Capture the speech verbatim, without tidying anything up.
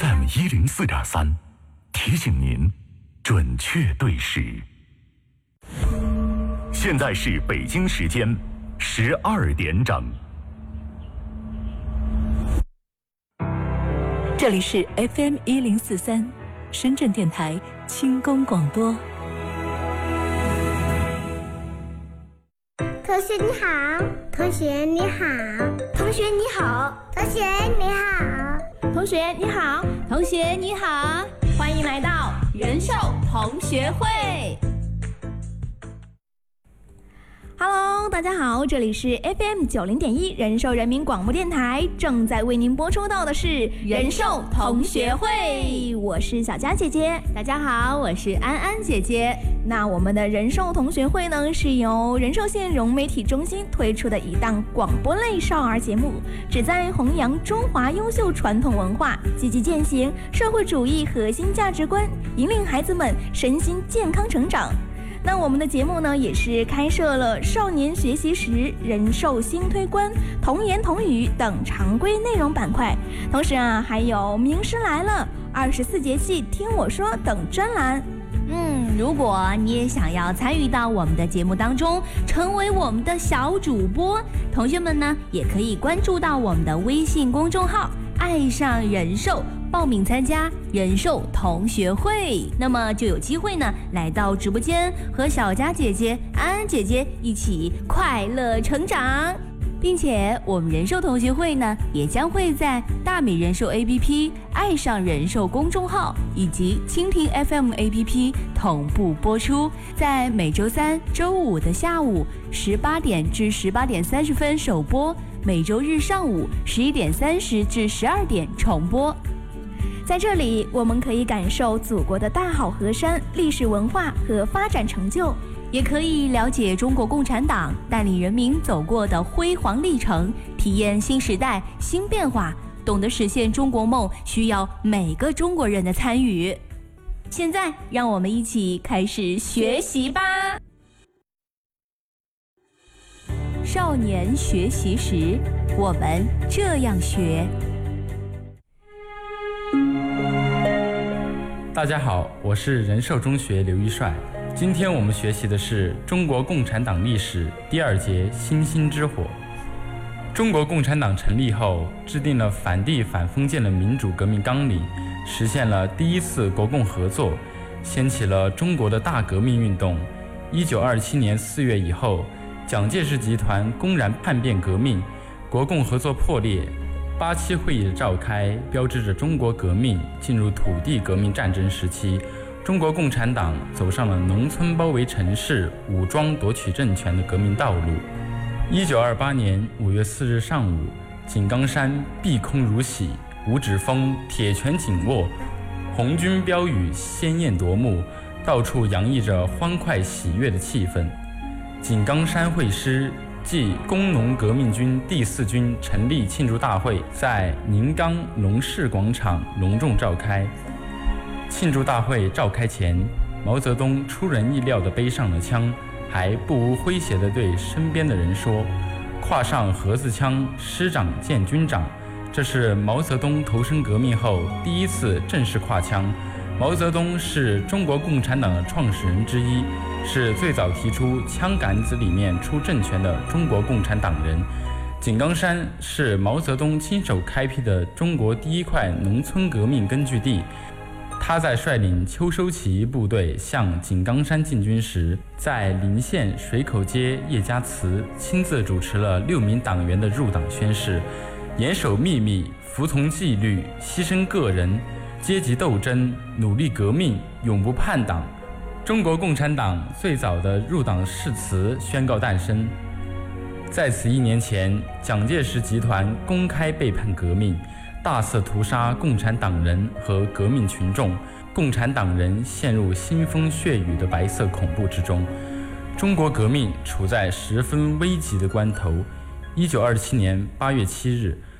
F M 一零四点三，提醒您准确对时。现在是北京时间十二点整。 这里是 F M 一零四三，深圳电台轻功广播。 同学你好，同学你好， 同学你好， 同学你好， 同学你好，同学你好，欢迎来到人寿同学会。Hello， 大家好，这里是 F M 九零点一人寿人民广播电台，正在为您播出到的是人寿同学会，我是小佳姐姐。 大家好，我是安安姐姐。 那我们的人寿同学会呢，是由人寿县融媒体中心推出的一档广播类少儿节目，旨在弘扬中华优秀传统文化，积极践行社会主义核心价值观，引领孩子们身心健康成长。那我们的节目呢，也是开设了少年学习时、人寿新推观、童言童语等常规内容板块，同时啊，还有名师来了、二十四节气听我说等专栏。 嗯，如果你也想要参与到我们的节目当中，成为我们的小主播，同学们呢，也可以关注到我们的微信公众号“爱上人寿”。报名参加人寿同学会，那么就有机会呢来到直播间和小佳姐姐、安安姐姐一起快乐成长，并且我们人寿同学会呢也将会在大美人寿 A P P、爱上人寿公众号以及蜻蜓 F M A P P 同步播出，在每周三、周五的下午十八点至十八点三十分首播，每周日上午十一点三十至十二点重播。 在这里，我们可以感受祖国的大好河山、历史文化和发展成就， 也可以了解中国共产党带领人民走过的辉煌历程，体验新时代新变化，懂得实现中国梦需要每个中国人的参与。现在，让我们一起开始学习吧。少年学习时，我们这样学。 大家好，我是人寿中学刘一帅。今天我们学习的是中国共产党历史第二节星星之火。中国共产党成立后，制定了反帝反封建的民主革命纲领，实现了第一次国共合作，掀起了中国的大革命运动。一九二七年四月以后，蒋介石集团公然叛变革命，国共合作破裂。八七会议的召开，标志着中国革命进入土地革命战争时期，中国共产党走上了农村包围城市、武装夺取政权的革命道路。一九二八年五月四日上午，井冈山碧空如洗，五指峰铁拳紧握，红军标语鲜艳夺目，到处洋溢着欢快喜悦的气氛。井冈山会师即工农革命军第四军成立庆祝大会在宁冈龙市广场隆重召开。庆祝大会召开前，毛泽东出人意料地背上了枪，还不无诙谐地对身边的人说：“挎上盒子枪，师长见军长。”这是毛泽东投身革命后第一次正式挎枪。毛泽东是中国共产党的创始人之一，是最早提出枪杆子里面出政权的中国共产党人。井冈山是毛泽东亲手开辟的中国第一块农村革命根据地。他在率领邱收起义部队向井冈山进军时，在临县水口街叶家祠亲自主持了六名党员的入党宣誓，严守秘密，服从纪律，牺牲个人，阶级斗争，努力革命，永不叛党。中国共产党最早的入党誓词宣告诞生。在此一年前，蒋介石集团公开背叛革命，大肆屠杀共产党人和革命群众，共产党人陷入腥风血雨的白色恐怖之中。中国革命处在十分危急的关头。一九二七年八月七日，